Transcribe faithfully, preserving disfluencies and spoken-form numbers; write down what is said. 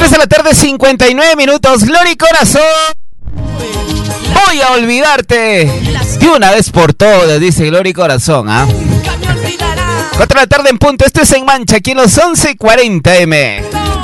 tres de la tarde, cincuenta y nueve minutos. Glory Corazón. Voy a olvidarte de una vez por todas, dice Glory Corazón, ¿ah? ¿eh? cuatro de la tarde en punto. Esto es En Mancha, aquí en los once cuarenta eme.